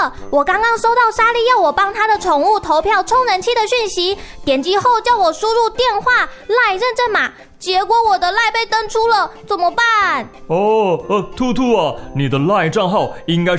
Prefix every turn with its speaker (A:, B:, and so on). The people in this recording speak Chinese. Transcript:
A: 了，我刚刚收到莎莉要我帮她的宠物投票充人气的讯息，点击后叫我输入电话、LINE 认证码，结果我的 LINE 被登出了，怎么办？
B: 兔兔啊，你的 LINE 账号应该